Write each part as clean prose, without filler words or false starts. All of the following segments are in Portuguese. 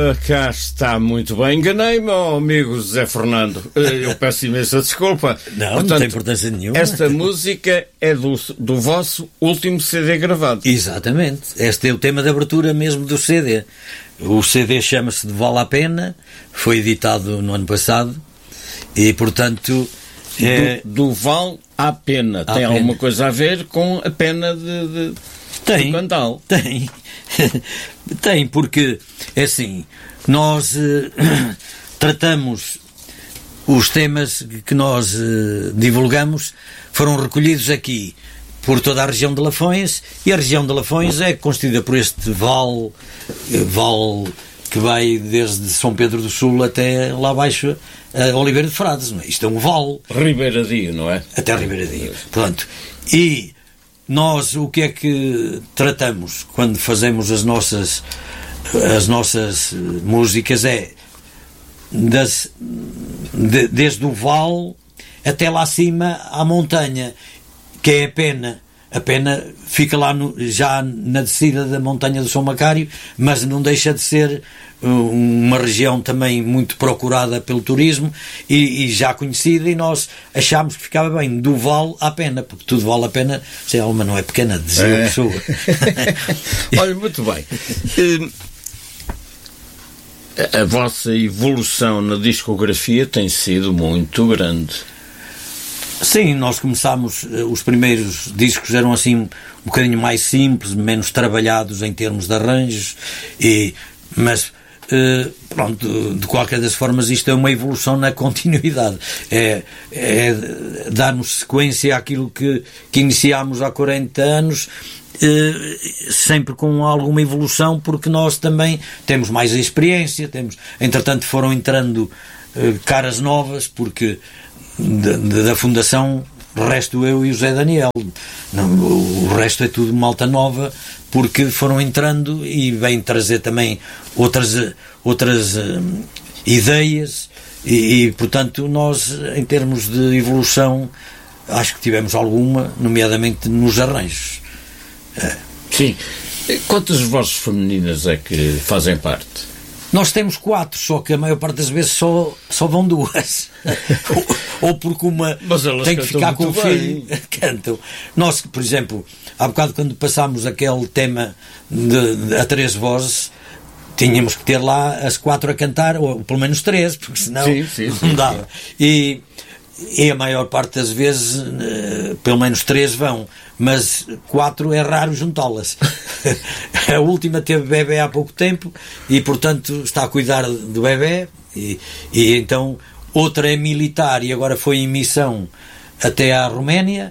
Ora, cá está, muito bem. Enganei-me, meu amigo José Fernando. Eu peço imensa desculpa. Não tem importância nenhuma. Esta música é do vosso último CD gravado. Exatamente. Este é o tema de abertura mesmo do CD. O CD chama-se De Vale a Pena, foi editado no ano passado e, portanto... Do Vale à Pena. Tem alguma coisa a ver com a pena de Cantal? Tem. Tem, porque é assim, nós tratamos os temas que nós divulgamos, foram recolhidos aqui por toda a região de Lafões, e a região de Lafões é constituída por este vale que vai desde São Pedro do Sul até lá abaixo a Oliveira de Frades, não é? Isto é um vale. Ribeiradinho, não é? Até Ribeiradinho. Pronto. E nós o que é que tratamos quando fazemos as nossas músicas é desde o vale até lá acima à montanha, que é a Pena. A Pena fica lá já na descida da montanha do São Macário, mas não deixa de ser uma região também muito procurada pelo turismo e já conhecida, e nós achámos que ficava bem do Vale à Pena, porque tudo vale a pena, se a alma não é pequena, dizia a pessoa. Olha, muito bem. A vossa evolução na discografia tem sido muito grande. Sim, nós começámos, os primeiros discos eram assim um bocadinho mais simples, menos trabalhados em termos de arranjos, mas pronto, de qualquer das formas isto é uma evolução na continuidade, é dar-nos sequência àquilo que iniciámos há 40 anos, sempre com alguma evolução, porque nós também temos mais experiência, entretanto foram entrando caras novas, porque da fundação resto eu e o Zé Daniel, o resto é tudo malta nova, porque foram entrando e vêm trazer também outras ideias e portanto nós, em termos de evolução, acho que tivemos alguma, nomeadamente nos arranjos. Sim. Quantas vozes femininas é que fazem parte? Nós temos 4, só que a maior parte das vezes só vão 2. ou porque uma tem que ficar com o filho. Cantam. Nós, por exemplo, há bocado quando passámos aquele tema a 3 vozes, tínhamos que ter lá as 4 a cantar, ou pelo menos 3, porque senão não dava. E a maior parte das vezes, pelo menos 3 vão, mas 4 é raro juntá-las. A última teve bebé há pouco tempo e, portanto, está a cuidar do bebé, e então outra é militar e agora foi em missão até à Roménia,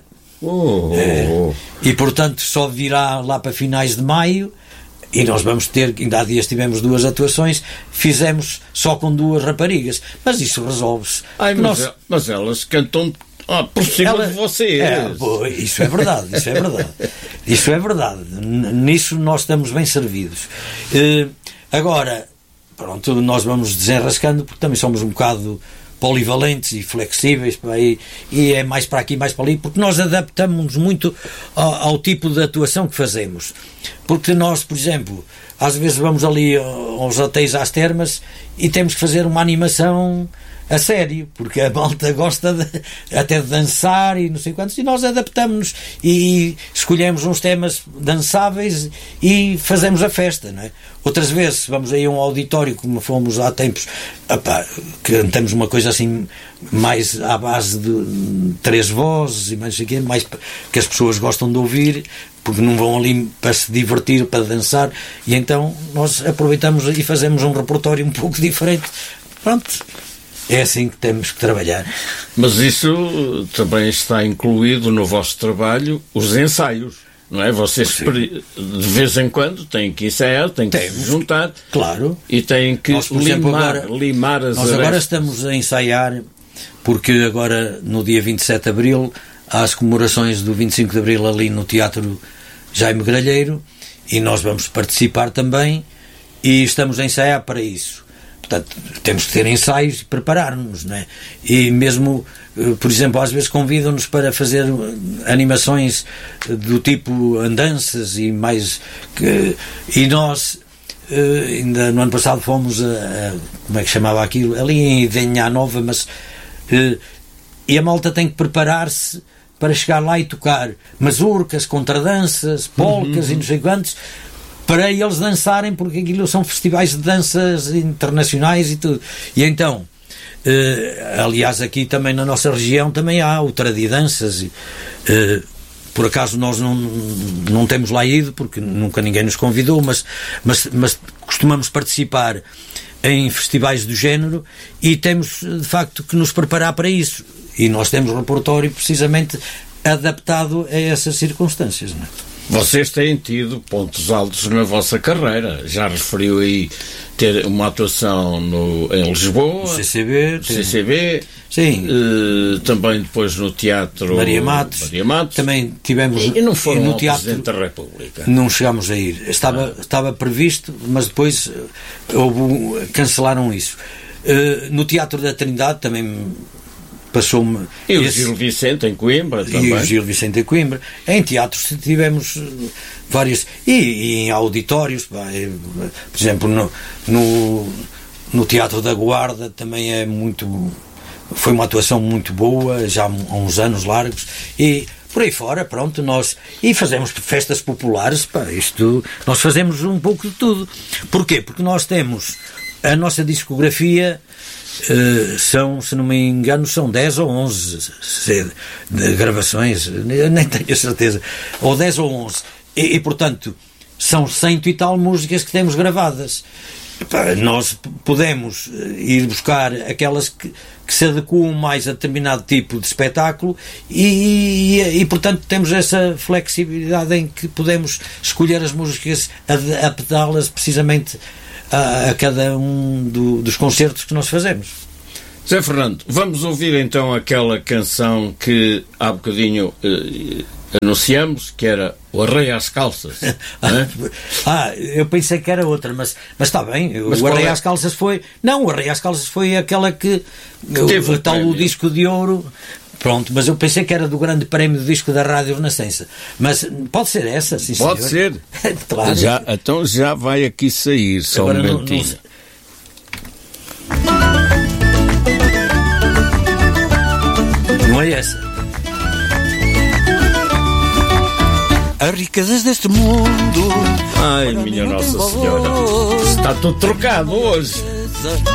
e, portanto, só virá lá para finais de maio. E nós vamos ter, ainda há dias tivemos 2 atuações, fizemos só com 2 raparigas, mas isso resolve-se. Mas elas cantam por cima de vocês. Isso é verdade. Isso é verdade. Nisso nós estamos bem servidos. Agora, pronto, nós vamos desenrascando, porque também somos um bocado polivalentes e flexíveis, e é mais para aqui, mais para ali, porque nós adaptamos muito ao tipo de atuação que fazemos. Porque nós, por exemplo, às vezes vamos ali aos hotéis, às termas, e temos que fazer uma animação a sério, porque a malta gosta até de dançar e não sei quantos, e nós adaptamos-nos e escolhemos uns temas dançáveis e fazemos a festa, não é? Outras vezes vamos aí a um auditório, como fomos há tempos, cantamos uma coisa assim mais à base de 3 vozes e mais que as pessoas gostam de ouvir, porque não vão ali para se divertir, para dançar, e então nós aproveitamos e fazemos um repertório um pouco diferente. Pronto, é assim que temos que trabalhar. Mas isso também está incluído no vosso trabalho, os ensaios, não é? Vocês de vez em quando têm que ensaiar, têm que se juntar, claro, e têm que nós, limar as nós agora estamos a ensaiar, porque agora no dia 27 de Abril há as comemorações do 25 de Abril ali no Teatro Jaime Gralheiro, e nós vamos participar também, e estamos a ensaiar para isso. Portanto, temos que ter ensaios e preparar-nos, não é? E mesmo, por exemplo, às vezes convidam-nos para fazer animações do tipo andanças e mais... E nós ainda no ano passado fomos como é que chamava aquilo? Ali em Idenha Nova, mas e a malta tem que preparar-se para chegar lá e tocar mazurcas, contradanças, polcas e não sei quantos, para eles dançarem, porque aquilo são festivais de danças internacionais e tudo. E então, aliás, aqui também na nossa região também há o Tradidanças. Por acaso nós não temos lá ido, porque nunca ninguém nos convidou, mas costumamos participar em festivais do género e temos de facto que nos preparar para isso. E nós temos um repertório precisamente adaptado a essas circunstâncias, não é? Vocês têm tido pontos altos na vossa carreira. Já referiu aí ter uma atuação em Lisboa, no CCB. Sim. Também depois no Teatro Maria Matos. Também tivemos e não foram no ao Teatro Presidente da República. Não chegámos a ir. Estava previsto, mas depois cancelaram isso. No Teatro da Trindade também passou-me. E o Gil Vicente em Coimbra também. E o Gil Vicente em Coimbra. Em teatros tivemos vários. E em auditórios, por exemplo, no Teatro da Guarda também foi uma atuação muito boa, já há uns anos largos. E por aí fora, pronto, e fazemos festas populares, nós fazemos um pouco de tudo. Porquê? Porque nós temos a nossa discografia. Se não me engano, são 10 ou 11 de gravações, eu nem tenho a certeza, ou 10 ou 11, e portanto são 100 e tal músicas que temos gravadas. Nós podemos ir buscar aquelas que se adequam mais a determinado tipo de espetáculo e portanto temos essa flexibilidade em que podemos escolher as músicas, adaptá-las precisamente a cada um dos concertos que nós fazemos. Zé Fernando, vamos ouvir então aquela canção que há bocadinho anunciamos, que era o Arreio às Calças. Eu pensei que era outra, mas está bem. Mas o Arreio às Calças foi... Não, o Arreio às Calças foi aquela que teve o disco de ouro. Pronto, mas eu pensei que era do grande prémio do disco da Rádio Renascença. Mas pode ser essa, sim, pode senhor. ser. Claro. Então já vai aqui sair, só um momentinho. Não é essa. As riquezas deste mundo. Ai, minha Nossa Senhora. Está tudo trocado hoje.